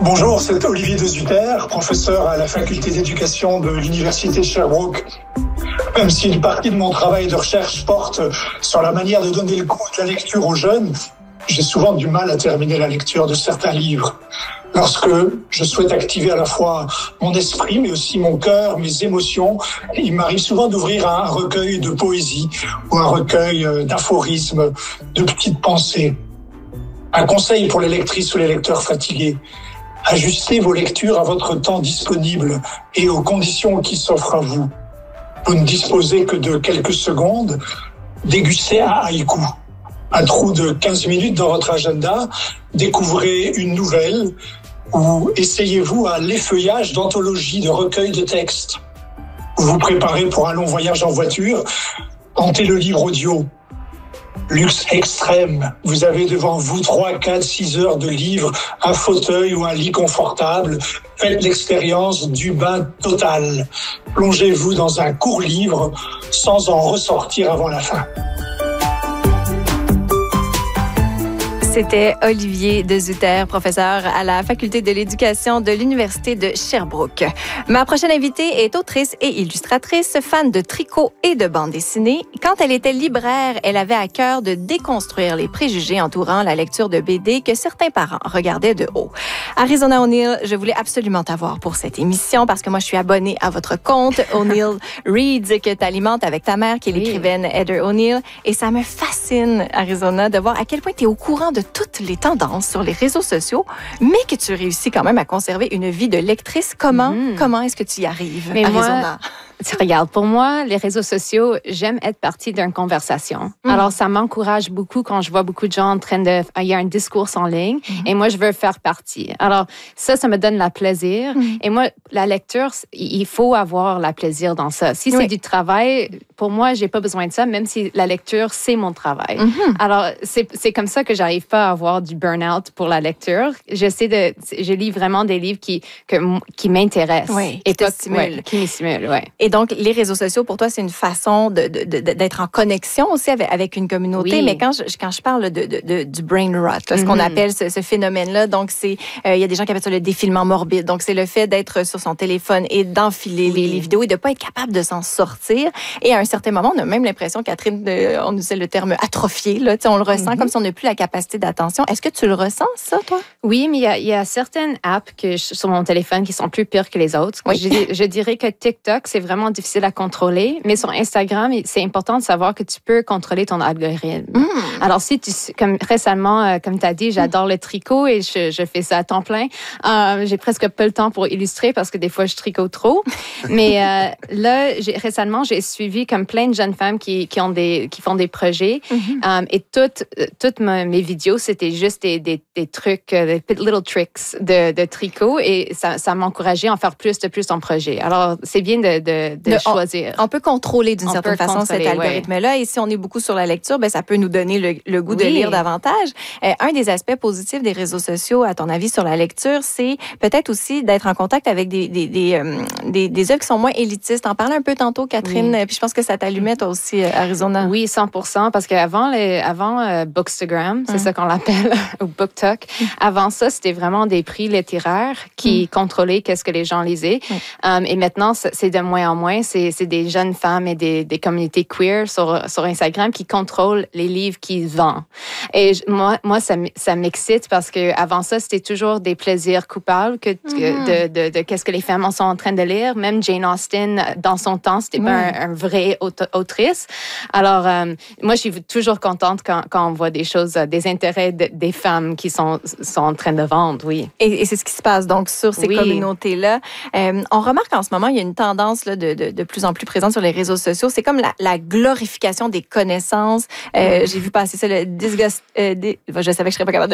Bonjour, c'est Olivier de Zutter, professeur à la faculté d'éducation de l'université de Sherbrooke. Même si une partie de mon travail de recherche porte sur la manière de donner le goût de la lecture aux jeunes, j'ai souvent du mal à terminer la lecture de certains livres. Lorsque je souhaite activer à la fois mon esprit, mais aussi mon cœur, mes émotions, il m'arrive souvent d'ouvrir un recueil de poésie ou un recueil d'aphorismes, de petites pensées. Un conseil pour les lectrices ou les lecteurs fatigués: ajustez vos lectures à votre temps disponible et aux conditions qui s'offrent à vous. Vous ne disposez que de quelques secondes. Dégustez un haïku. Un trou de 15 minutes dans votre agenda, découvrez une nouvelle ou essayez-vous à l'effeuillage d'anthologies de recueils de textes. Vous vous préparez pour un long voyage en voiture, tentez le livre audio. Luxe extrême, vous avez devant vous 3, 4, 6 heures de livre, un fauteuil ou un lit confortable. Faites l'expérience du bain total. Plongez-vous dans un court livre sans en ressortir avant la fin. C'était Olivier de Zutter, professeur à la faculté de l'éducation de l'université de Sherbrooke. Ma prochaine invitée est autrice et illustratrice, fan de tricot et de bande dessinée. Quand elle était libraire, elle avait à cœur de déconstruire les préjugés entourant la lecture de BD que certains parents regardaient de haut. Arizona O'Neill, je voulais absolument t'avoir pour cette émission parce que moi, je suis abonnée à votre compte, O'Neill Reads, que tu alimentes avec ta mère, qui est l'écrivaine Heather O'Neill. Et ça me fascine, Arizona, de voir à quel point tu es au courant de toutes les tendances sur les réseaux sociaux, mais que tu réussis quand même à conserver une vie de lectrice. Comment est-ce que tu y arrives, Arizona? Regarde, pour moi, les réseaux sociaux, j'aime être partie d'une conversation. Alors, ça m'encourage beaucoup quand je vois beaucoup de gens en train de... Il y a un discours en ligne et moi, je veux faire partie. Alors, ça me donne la plaisir. Et moi, la lecture, il faut avoir la plaisir dans ça. Si c'est du travail, pour moi, j'ai pas besoin de ça, même si la lecture, c'est mon travail. Alors, c'est comme ça que j'arrive pas à avoir du burn-out pour la lecture. Je lis vraiment des livres qui m'intéressent. Oui, et qui te stimulent. Qui me stimulent, oui. Et donc, les réseaux sociaux, pour toi, c'est une façon d'être en connexion aussi avec une communauté. Oui. Mais quand je parle du brain rot, là, ce qu'on appelle ce phénomène-là, donc il y a des gens qui appellent ça le défilement morbide. Donc, c'est le fait d'être sur son téléphone et d'enfiler les vidéos et de pas être capable de s'en sortir. Et à un certain moment, on a même l'impression, Catherine, on utilisait le terme atrophié, là, on le ressent comme si on n'a plus la capacité d'attention. Est-ce que tu le ressens, ça, toi? Oui, mais il y a certaines apps sur mon téléphone qui sont plus pires que les autres. Oui. Je dirais que TikTok, c'est vraiment difficile à contrôler, mais sur Instagram, c'est important de savoir que tu peux contrôler ton algorithme. Alors, comme récemment, comme tu as dit, j'adore le tricot et je fais ça à temps plein. J'ai presque pas le temps pour illustrer parce que des fois, je tricote trop. Mais là, récemment, j'ai suivi comme plein de jeunes femmes qui font des projets. Et toutes mes vidéos, c'était juste des trucs, des little tricks de tricot et ça m'encourageait à en faire plus en projet. Alors, c'est bien de choisir. On peut contrôler d'une certaine façon cet algorithme-là. Et si on est beaucoup sur la lecture, ça peut nous donner le goût de lire davantage. Un des aspects positifs des réseaux sociaux, à ton avis, sur la lecture, c'est peut-être aussi d'être en contact avec des œuvres qui sont moins élitistes. T'en parlais un peu tantôt, Catherine, puis je pense que ça t'allumait, toi aussi, Arizona. Oui, 100%, parce qu'avant Bookstagram, c'est ça qu'on l'appelle, ou BookTok, avant ça, c'était vraiment des prix littéraires qui contrôlaient qu'est-ce que les gens lisaient. Et maintenant, c'est de moins en moins. C'est des jeunes femmes et des communautés queer sur Instagram qui contrôlent les livres qu'ils vendent. Et moi, ça m'excite parce que avant ça, c'était toujours des plaisirs coupables de qu'est-ce que les femmes sont en train de lire. Même Jane Austen, dans son temps, c'était pas un vrai autrice. Alors, moi, je suis toujours contente quand on voit des choses, des intérêts des femmes qui sont en train de vendre, oui. Et c'est ce qui se passe donc sur ces communautés-là. On remarque en ce moment, il y a une tendance là, de plus en plus présente sur les réseaux sociaux. C'est comme la glorification des connaissances. J'ai vu passer ça, je savais que je serais pas capable de